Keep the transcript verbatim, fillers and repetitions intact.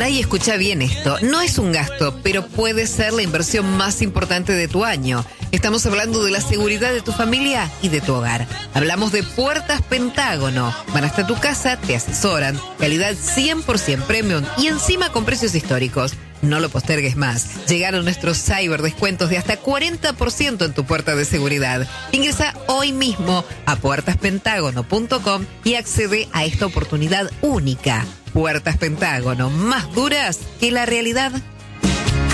Ay, escucha bien esto. No es un gasto, pero puede ser la inversión más importante de tu año. Estamos hablando de la seguridad de tu familia y de tu hogar. Hablamos de Puertas Pentágono. Van hasta tu casa, te asesoran, calidad cien por ciento premium y encima con precios históricos. No lo postergues más. Llegaron nuestros cyber descuentos de hasta cuarenta por ciento en tu puerta de seguridad. Ingresa hoy mismo a puertas pentágono punto com y accede a esta oportunidad única. Puertas Pentágono, más duras que la realidad.